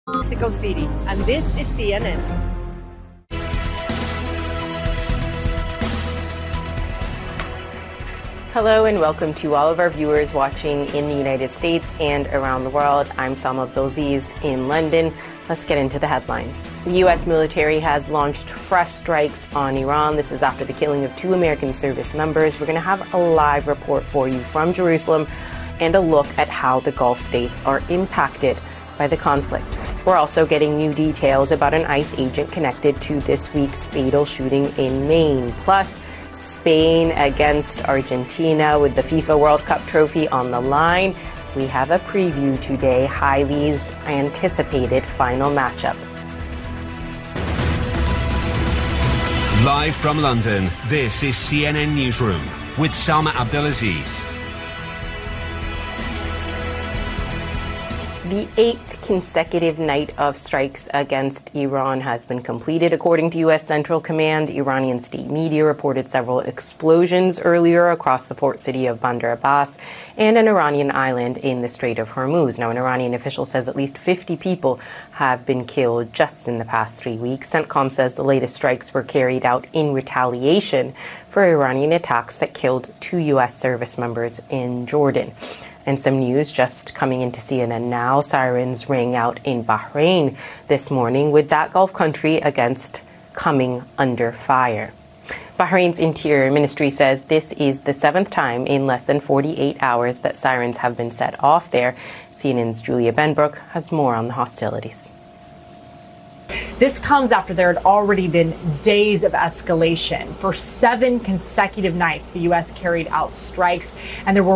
Mexico City, and this is CNN. Hello and welcome to all of our viewers watching in the United States and around the world. I'm Salma Abdulaziz in London. Let's get into the headlines. The U.S. military has launched fresh strikes on Iran. This is after the killing of 2 American service members. We're going to have a live report for you from Jerusalem and a look at how the Gulf states are impacted by the conflict. We're also getting new details about an ICE agent connected to this week's fatal shooting in Maine. Plus, Spain against Argentina with the FIFA World Cup trophy on the line. We have a preview today, highly's anticipated final matchup. Live from London, this is CNN Newsroom with Salma Abdulaziz. The 8th consecutive night of strikes against Iran has been completed. According to U.S. Central Command, Iranian state media reported several explosions earlier across the port city of Bandar Abbas and an Iranian island in the Strait of Hormuz. Now, an Iranian official says at least 50 people have been killed just in the past 3 weeks. CENTCOM says the latest strikes were carried out in retaliation for Iranian attacks that killed 2 U.S. service members in Jordan. And some news just coming into CNN now. Sirens rang out in Bahrain this morning with that Gulf country coming under fire. Bahrain's Interior Ministry says this is the 7th time in less than 48 hours that sirens have been set off there. CNN's Julia Benbrook has more on the hostilities. This comes after there had already been days of escalation. For 7 consecutive nights, the U.S. carried out strikes, and there were